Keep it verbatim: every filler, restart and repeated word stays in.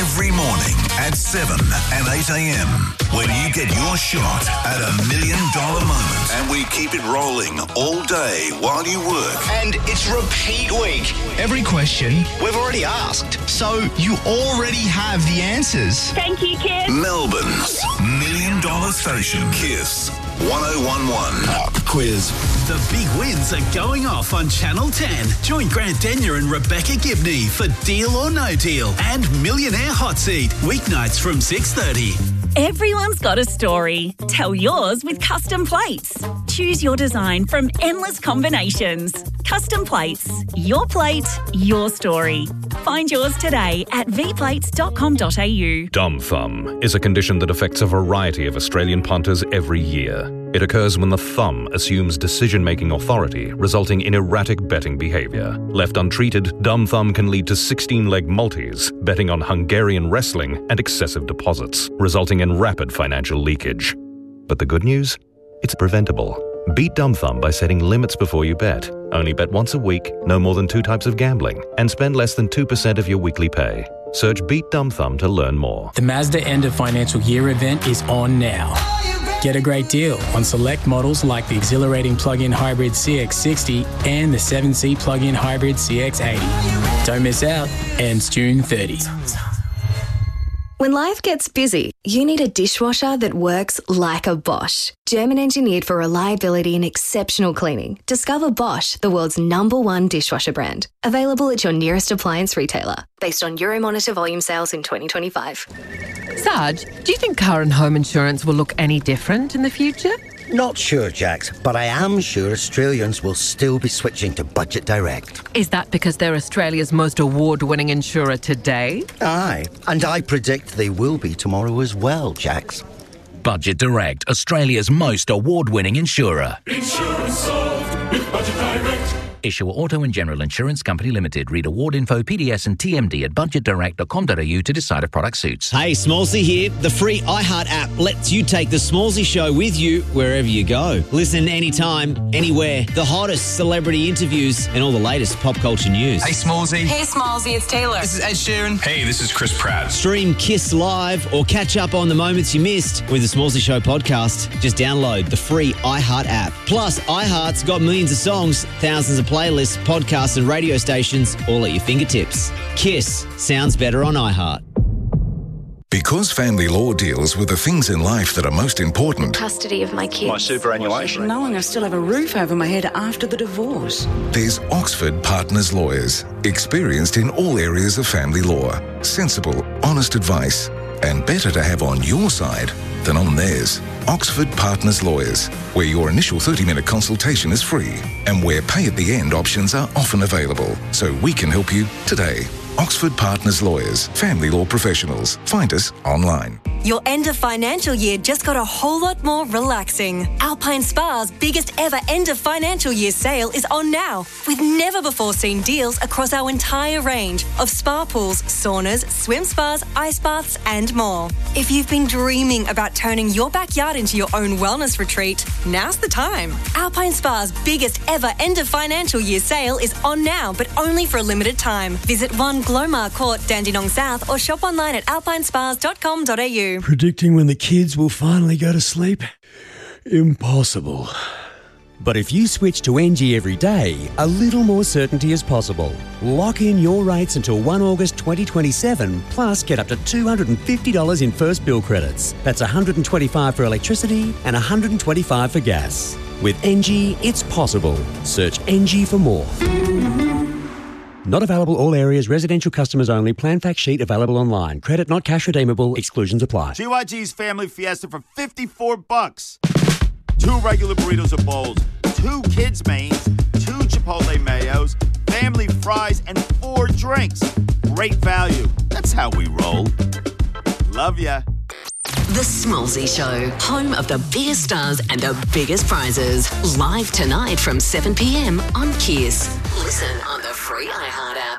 every morning at seven and eight a.m. when you get your shot at a million dollar moment. And we keep it rolling all day while you work. And it's repeat week. Every question we've already asked, so you already have the answers. Thank you, Kiss. Melbourne's million dollar station, Kiss one oh one one. Pop quiz. The big wins are going off on Channel ten. Join Grant Denyer and Rebecca Gibney for Deal or No Deal and Millionaire Hot Seat, weeknights from six thirty. Everyone's got a story. Tell yours with Custom Plates. Choose your design from endless combinations. Custom Plates. Your plate, your story. Find yours today at v plates dot com dot a u. Dumb thumb is a condition that affects a variety of Australian punters every year. It occurs when the thumb assumes decision-making authority, resulting in erratic betting behaviour. Left untreated, dumb thumb can lead to sixteen-leg multis, betting on Hungarian wrestling and excessive deposits, resulting in rapid financial leakage. But the good news? It's preventable. Beat dumb thumb by setting limits before you bet. Only bet once a week, no more than two types of gambling, and spend less than two percent of your weekly pay. Search Beat Dumb Thumb to learn more. The Mazda End of Financial Year event is on now. Get a great deal on select models like the exhilarating plug-in hybrid C X sixty and the seven seat plug-in hybrid C X eighty. Don't miss out. Ends June thirtieth. When life gets busy, you need a dishwasher that works like a Bosch. German engineered for reliability and exceptional cleaning. Discover Bosch, the world's number one dishwasher brand. Available at your nearest appliance retailer. Based on Euromonitor volume sales in twenty twenty-five. Sarge, do you think car and home insurance will look any different in the future? Not sure, Jax, but I am sure Australians will still be switching to Budget Direct. Is that because they're Australia's most award-winning insurer today? Aye, and I predict they will be tomorrow as well, Jax. Budget Direct, Australia's most award-winning insurer. Insurance solved with Budget Direct. Issuer Auto and General Insurance Company Limited. Read award info, P D S and T M D at budget direct dot com dot a u to decide if product suits. Hey, Smallsy here. The free iHeart app lets you take the Smallsy show with you wherever you go. Listen anytime, anywhere. The hottest celebrity interviews and all the latest pop culture news. Hey, Smallsy. Hey, Smallsy, it's Taylor. This is Ed Sheeran. Hey, this is Chris Pratt. Stream Kiss Live or catch up on the moments you missed with the Smallsy Show podcast. Just download the free iHeart app. Plus, iHeart's got millions of songs, thousands of playlists, podcasts and radio stations all at your fingertips. Kiss sounds better on iHeart. Because family law deals with the things in life that are most important. Custody of my kids. My superannuation. Knowing I still have a roof over my head after the divorce. There's Oxford Partners Lawyers, experienced in all areas of family law. Sensible, honest advice, and better to have on your side than on theirs. Oxford Partners Lawyers, where your initial thirty-minute consultation is free and where pay-at-the-end options are often available, so we can help you today. Oxford Partners Lawyers, family law professionals. Find us online. Your end of financial year just got a whole lot more relaxing. Alpine Spa's biggest ever end of financial year sale is on now, with never before seen deals across our entire range of spa pools, saunas, swim spas, ice baths, and more. If you've been dreaming about turning your backyard into your own wellness retreat, now's the time. Alpine Spa's biggest ever end of financial year sale is on now, but only for a limited time. Visit one Glomar Court, Dandenong South, or shop online at alpine spas dot com dot a u. Predicting when the kids will finally go to sleep? Impossible. But if you switch to N G every day, a little more certainty is possible. Lock in your rates until the first of August twenty twenty-seven, plus get up to two hundred fifty dollars in first bill credits. That's one hundred twenty-five dollars for electricity and one hundred twenty-five dollars for gas. With N G, it's possible. Search N G for more. Not available all areas, residential customers only. Plan fact sheet available online. Credit not cash redeemable. Exclusions apply. G Y G's Family Fiesta for fifty-four bucks. Two regular burritos or bowls, two kids' mains, two Chipotle mayos, family fries, and four drinks. Great value. That's how we roll. Love ya. The Smallsy Show, home of the biggest stars and the biggest prizes. Live tonight from seven p.m. on Kiss. Listen on the free iHeart app.